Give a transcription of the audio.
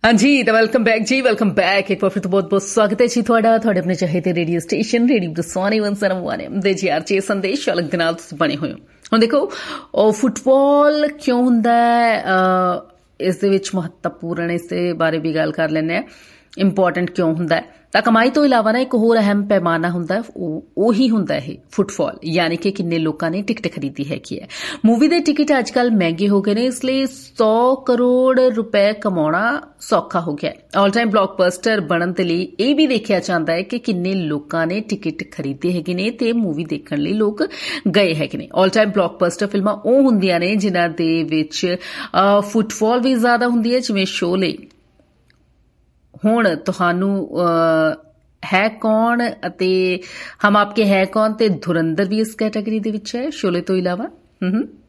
हाँ जी तो welcome back जी welcome back एक बार फिर तो बहुत बहुत स्वागत है जी ਤੁਹਾਡਾ ਤੁਹਾਡੇ ਆਪਣੇ ਚਾਹੀਦੇ ਰੇਡੀਓ ਸਟੇਸ਼ਨ ਰੇਡੀਓ ਦਸਵਾਨੀ 101 ਦੇ ਜੀ ਆਰਚੇ ਸੰਦੇਸ਼ ਅਲੱਗ ਦੇ ਨਾਲ ਤੁਸੀਂ ਬਣੇ ਹੋਏ ਹੋ ਹੁਣ ਦੇਖੋ ਉਹ ਫੁੱਟਬਾਲ ਕਿਉਂ ਹੁੰਦਾ ਹੈ ਇਸ ਦੇ ਵਿੱਚ ਮਹੱਤਵਪੂਰਨ ਇਸ ਦੇ ਬਾਰੇ ਵੀ ਗੱਲ ਕਰ ਲੈਂਦੇ ਆ ਇੰਪੋਰਟੈਂਟ ਕਿਉਂ ਹੁੰਦਾ ਹੈ ਤਾਂ ਕਮਾਈ ਤੋਂ ਇਲਾਵਾ ਨਾ ਇੱਕ ਹੋਰ ਅਹਿਮ ਪੈਮਾਨਾ ਹੁੰਦਾ ਉਹੀ ਹੁੰਦਾ ਇਹ ਫੁੱਟਫਾਲ ਯਾਨੀ ਕਿ ਕਿੰਨੇ ਲੋਕਾਂ ਨੇ ਟਿਕਟ ਖਰੀਦੀ ਹੈਗੀ ਹੈ ਮੂਵੀ ਦੇ ਟਿਕਟ ਅੱਜ ਕੱਲ ਮਹਿੰਗੇ ਹੋ ਗਏ ਨੇ ਇਸ ਲਈ 100 ਕਰੋੜ ਰੁਪਏ ਕਮਾਉਣਾ ਸੌਖਾ ਹੋ ਗਿਆ ਆਲ ਟਾਈਮ ਬਲੌਕਬਸਟਰ ਬਣਨ ਦੇ ਲਈ ਇਹ ਵੀ ਦੇਖਿਆ ਜਾਂਦਾ ਹੈ ਕਿ ਕਿੰਨੇ ਲੋਕਾਂ ਨੇ ਟਿਕਟ ਖਰੀਦੇ ਹੈਗੇ ਨੇ ਤੇ ਮੂਵੀ ਦੇਖਣ ਲਈ ਲੋਕ ਗਏ ਹੈਗੇ ਨੇ ਆਲ ਟਾਈਮ ਬਲੌਕਬਸਟਰ ਫਿਲਮਾਂ ਉਹ ਹੁੰਦੀਆਂ ਨੇ ਜਿਨ੍ਹਾਂ ਦੇ ਵਿੱਚ ਫੁੱਟਫਾਲ ਵੀ ਜ਼ਿਆਦਾ ਹੁੰਦੀ ਹੈ ਜਿਵੇਂ ਸ਼ੋਲੇ ਹੁਣ ਤੁਹਾਨੂੰ ਹੈ ਕੌਣ ਅਤੇ ਹਮ ਆਪਕੇ ਹੈ ਕੌਣ ਤੇ ਧੁਰੰਦਰ ਵੀ ਇਸ ਕੈਟਾਗਰੀ ਦੇ ਵਿੱਚ ਹੈ ਸ਼ੋਲੇ ਤੋਂ ਇਲਾਵਾ